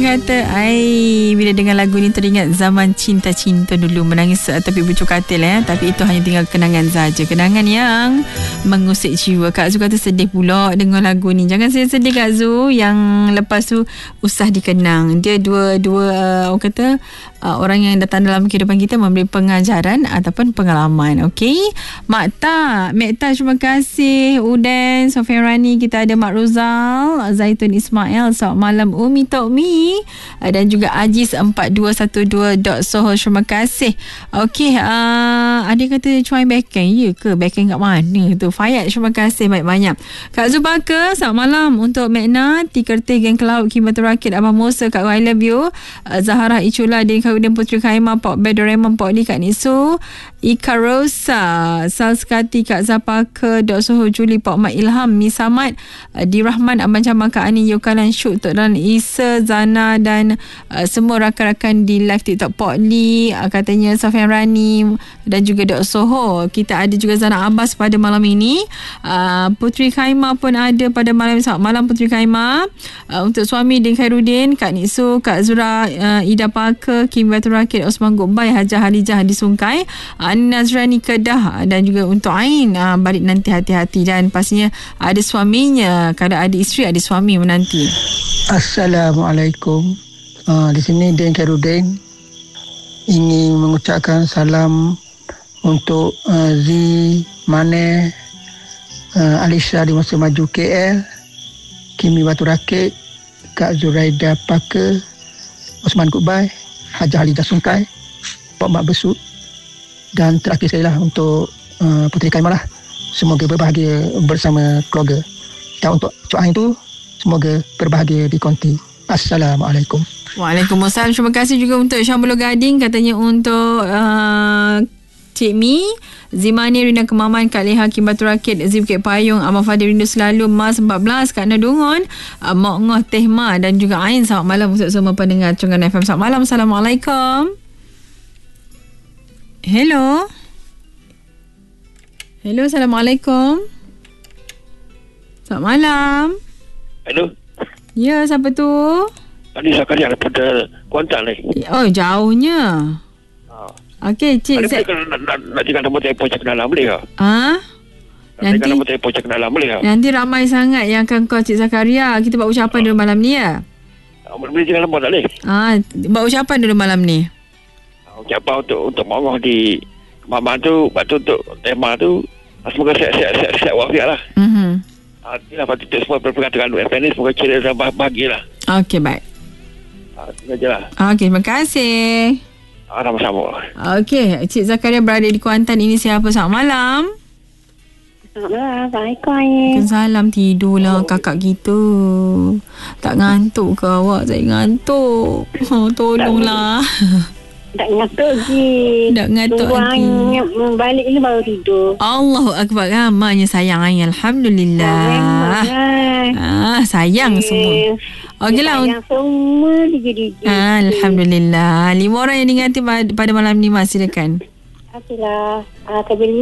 kata, bila dengar lagu ni teringat zaman cinta-cinta dulu, menangis tepi bucu katil tapi itu hanya tinggal kenangan saja, kenangan yang mengusik jiwa. Kak Zu kata sedih pula dengar lagu ni. Jangan sedih Kak Zu, yang lepas tu usah dikenang. Dia dua orang kata orang yang datang dalam kehidupan kita memberi pengajaran ataupun pengalaman. Okey, Mekta, terima kasih. Uden, Sofian Rani, kita ada Mak Rozal, Zaitun Ismail, selamat malam Umi Tokmi, dan juga Aziz 4212.soho. Terima kasih. Okey, ada kata cuai backhand. Ya ke? Backhand kat mana tu? Fayat, terima kasih banyak-banyak. Kak Zubaka, selamat malam untuk Mekna, Tikertih, Geng Kelaut, Kim Batu Rakit, Abang Musa, Kak I love you, Zahara Icula, Din Kawudin Putri Khaimah, Pok Bedoraemon, Pok Di, Kak Nisu, Ika Rosa, Salskati, Kak Zapaka, Dok Soho, Juli, Pok Mat Ilham, Misamat, Di Rahman, Abang Camal, Kak Ani, Yokalan, Syuk, Tok Dan, Isa, Zana dan semua rakan-rakan di live TikTok Pok Li, katanya Sofian Rani dan juga Dok Soho. Kita ada juga Zana Abbas pada malam ini. Putri Khaimah pun ada pada malam ini. Selamat malam Putri Khaimah. Untuk suami Din Khairuddin, Kak Nisu, Kak Zura, Ida Parker, Kim Batu Rakit, Osman Gokbai, Hajah Halijah di Sungkai, Nazrani Kedah, dan juga untuk Ain, balik nanti hati-hati, dan pastinya ada suaminya. Kalau ada isteri, ada suami menanti. Assalamualaikum. Di sini Din Khairuddin ingin mengucapkan salam untuk Zi, Mane, Alisha di Masa Maju KL, Kimi Batu Rakit, Kak Zuraida Parker, Osman Gokbai, Hajah Halijah Sungkai, Pak Mak Besut, dan terakhir sekali lah untuk Puteri Khaimah lah. Semoga berbahagia bersama keluarga. Dan untuk Cik Ain tu, semoga berbahagia di konti. Assalamualaikum. Waalaikumsalam. Terima kasih juga untuk Syambulo Gading, katanya untuk Cik Mi, Zimani Rinda Kemaman, Kak Leha, Kim Batu Rakit, Zim Bukit Payung, Abang Fadil Rindu Selalu, Mas 14, Kak Nadungon, Mak Ngoh Tehma, dan juga Ain. Selamat malam untuk semua pendengar Conggan FM. Selamat malam. Assalamualaikum. Hello. Assalamualaikum. Selamat malam. Hello. Ya, siapa tu? Tadi Zakaria daripada Kuantan ni. Oh, jauhnya. Okey, Cik. Nak tinggal nombor telefon cek dalam boleh ke? Nanti nombor telefon cek dalam boleh ke? Nanti ramai sangat yang akan call Cik Zakaria. Kita buat ucapan dulu malam ni ya. Boleh tinggal nombor tak boleh? Buat ucapan dulu malam ni. Ucapan untuk Mongoh di Mama tu, batu untuk tema tu, semoga sihat walafiat lah. Inilah patut semua perpengaturan FM ni, semoga ceria dan bahagia lah. Okey, baik. Itu je lah. Okey, terima kasih. Sama-sama. Okey, Cik Zakaria berada di Kuantan. Ini siapa? Selamat malam. Selamat malam. Assalamualaikum. Waalaikumsalam. Tidurlah kakak kita. Tak ngantuk ke awak? Saya ngantuk. Tolonglah. Tak ngantuk lagi. Tak ngantuk lagi. Balik ni baru tidur. Allahu Akbar. Ramanya sayang. Alhamdulillah. Sayang semua. Okeylah. Sayang semua DJ. Alhamdulillah. 5 orang yang diingati pada malam ni, Mas. Silakan. Okeylah. Kerja